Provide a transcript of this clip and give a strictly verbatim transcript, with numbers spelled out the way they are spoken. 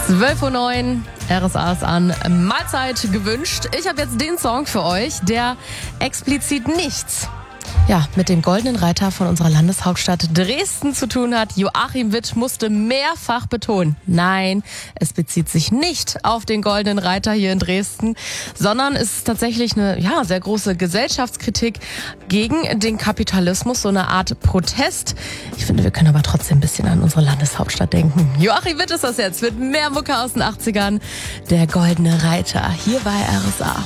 zwölf Uhr neun, R S A ist an, Mahlzeit gewünscht. Ich habe jetzt den Song für euch, der explizit nichts ja, mit dem Goldenen Reiter von unserer Landeshauptstadt Dresden zu tun hat. Joachim Witt musste mehrfach betonen, nein, es bezieht sich nicht auf den Goldenen Reiter hier in Dresden, sondern es ist tatsächlich eine ja, sehr große Gesellschaftskritik gegen den Kapitalismus, so eine Art Protest. Ich finde, wir können aber trotzdem ein bisschen an unsere Landeshauptstadt denken. Joachim Witt ist das jetzt mit mehr Mucke aus den achtzigern. Der Goldene Reiter, hier bei R S A.